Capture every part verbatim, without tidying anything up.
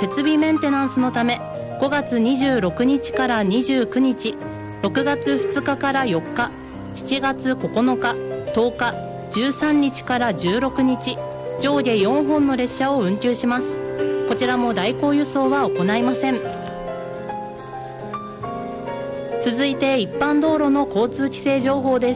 設備メンテナンスのためごがつにじゅうろくにちからにじゅうくにち、ろくがつふつかからよっか、しちがつここのか、とおか、じゅうさんにちからじゅうろくにち、上下よんほんの列車を運休します。こちらも代行輸送は行いません。続いて一般道路の交通規制情報です。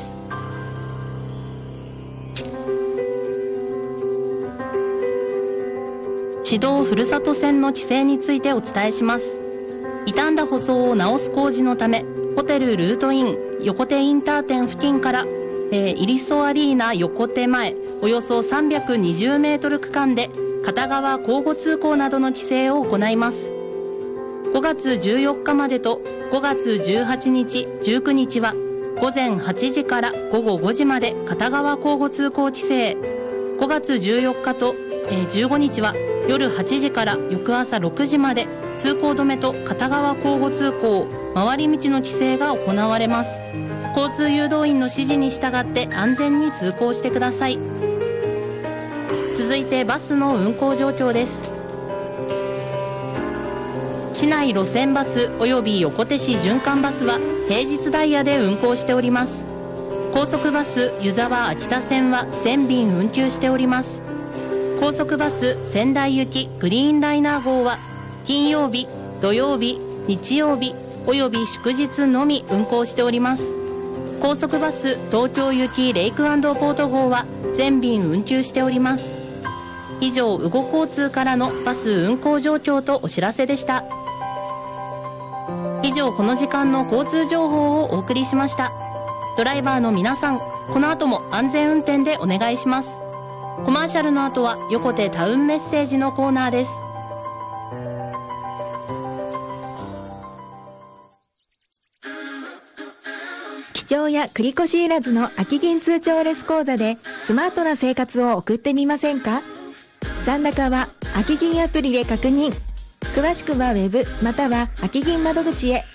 市道ふるさと線の規制についてお伝えします。傷んだ舗装を直す工事のため、ホテルルートイン横手インター店付近から、えー、イリソアリーナ横手前およそさんびゃくにじゅうメートル区間で片側交互通行などの規制を行います。ごがつじゅうよっかまでとごがつじゅうはちにち、じゅうくにちはごぜんはちじからごごごじまで片側交互通行規制。ごがつじゅうよっかと、えー、じゅうごにちは夜はちじから翌朝ろくじまで通行止めと片側交互通行、回り道の規制が行われます。交通誘導員の指示に従って安全に通行してください。続いてバスの運行状況です。市内路線バスおよび横手市循環バスは平日ダイヤで運行しております。高速バス湯沢秋田線は全便運休しております。高速バス仙台行きグリーンライナー号は金曜日、土曜日、日曜日および祝日のみ運行しております。高速バス東京行きレイク&ポート号は全便運休しております。以上、羽後交通からのバス運行状況とお知らせでした。以上、この時間の交通情報をお送りしました。ドライバーの皆さん、この後も安全運転でお願いします。コマーシャルの後は横手タウンメッセージのコーナーです。 記帳や繰越いらずの空き銀通帳レス講座でスマートな生活を送ってみませんか？残高は空き銀アプリで確認。詳しくはウェブまたは空き銀窓口へ。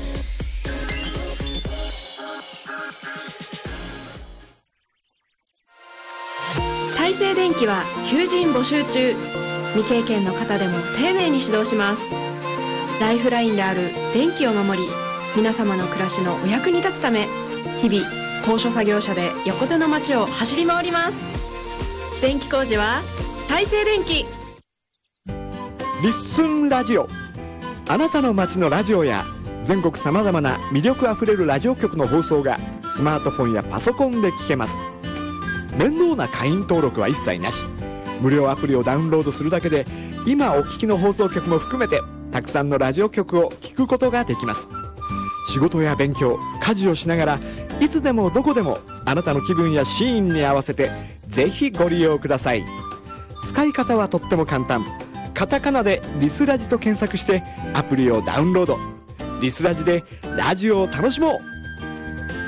大成電機は求人募集中。未経験の方でも丁寧に指導します。ライフラインである電気を守り、皆様の暮らしのお役に立つため、日々高所作業車で横手の街を走り回ります。電気工事は大成電機。 リッスンラジオ、あなたの街のラジオや全国さまざまな魅力あふれるラジオ局の放送がスマートフォンやパソコンで聞けます。面倒な会員登録は一切なし、無料アプリをダウンロードするだけで今お聞きの放送局も含めてたくさんのラジオ局を聞くことができます。仕事や勉強、家事をしながらいつでもどこでもあなたの気分やシーンに合わせてぜひご利用ください。使い方はとっても簡単。カタカナでリスラジと検索してアプリをダウンロード。リスラジでラジオを楽しもう。